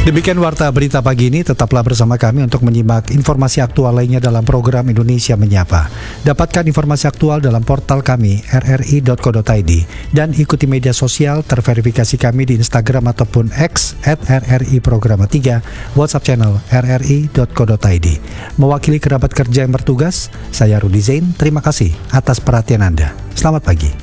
Demikian Warta Berita Pagi ini, tetaplah bersama kami untuk menyimak informasi aktual lainnya dalam program Indonesia Menyapa. Dapatkan informasi aktual dalam portal kami rri.co.id dan ikuti media sosial terverifikasi kami di Instagram ataupun X @RRI-Programa3, WhatsApp channel rri.co.id. Mewakili kerabat kerja yang bertugas, saya Rudi Zain, terima kasih atas perhatian Anda. Selamat pagi.